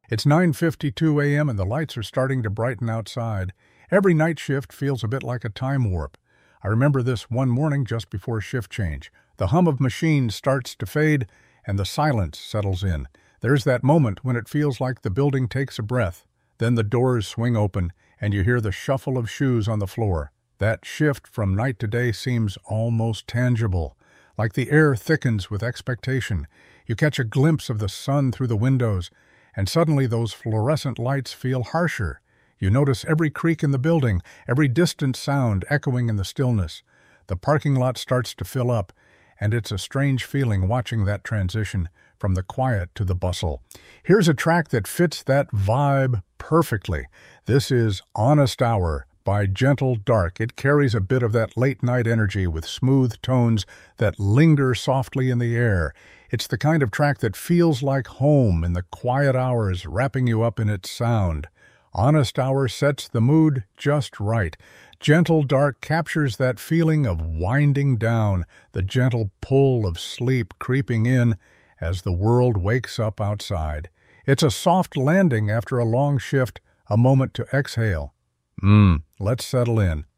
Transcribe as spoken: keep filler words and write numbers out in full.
It's nine fifty-two a m and the lights are starting to brighten outside. Every night shift feels a bit like a time warp. I remember this one morning just before shift change. The hum of machines starts to fade and the silence settles in. There's that moment when it feels like the building takes a breath. Then the doors swing open and you hear the shuffle of shoes on the floor. That shift from night to day seems almost tangible, like the air thickens with expectation. You catch a glimpse of the sun through the windows, and suddenly those fluorescent lights feel harsher. You notice every creak in the building, every distant sound echoing in the stillness. The parking lot starts to fill up, and it's a strange feeling watching that transition from the quiet to the bustle. Here's a track that fits that vibe perfectly. This is Honest Hour by Gentle Dark. It carries a bit of that late-night energy with smooth tones that linger softly in the air. It's the kind of track that feels like home in the quiet hours, wrapping you up in its sound. Honest Hour sets the mood just right. Gentle Dark captures that feeling of winding down, the gentle pull of sleep creeping in as the world wakes up outside. It's a soft landing after a long shift, a moment to exhale. Mmm, let's settle in.